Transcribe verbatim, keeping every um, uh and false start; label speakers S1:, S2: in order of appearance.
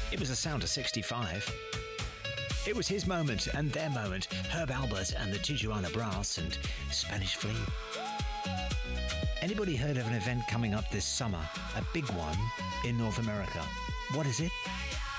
S1: It was the sound of sixty-five. It was his moment and their moment. Herb Alpert and the Tijuana Brass and Spanish Flea. Anybody heard of an event coming up this summer? A big one in North America. What is it?